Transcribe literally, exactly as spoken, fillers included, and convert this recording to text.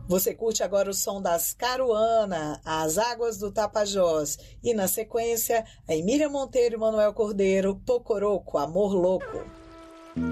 Você curte agora o som das Caruana, As Águas do Tapajós. E na sequência, a Emília Monteiro e Manuel Cordeiro, Pocoroco, Amor Louco.